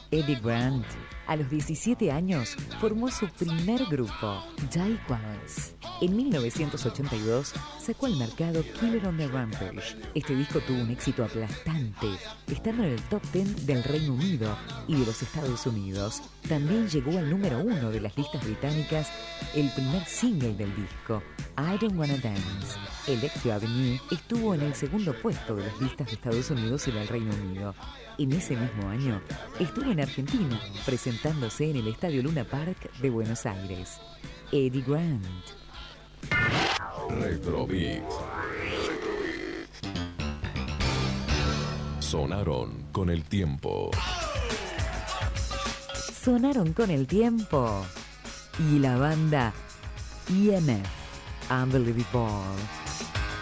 Eddie Grant, a los 17 años, formó su primer grupo, Jaguars. En 1982 sacó al mercado Killer on the Rampage. Este disco tuvo un éxito aplastante, estando en el top 10 del Reino Unido y de los Estados Unidos. También llegó al número 1 de las listas británicas el primer single del disco, I Don't Wanna Dance. Electro Avenue estuvo en el segundo puesto de las listas de Estados Unidos y del Reino Unido. En ese mismo año estuvo en Argentina, presentándose en el Estadio Luna Park de Buenos Aires. Eddie Grant. Retrobeat. Sonaron con el tiempo. Sonaron con el tiempo. Y la banda EMF, Unbelievable.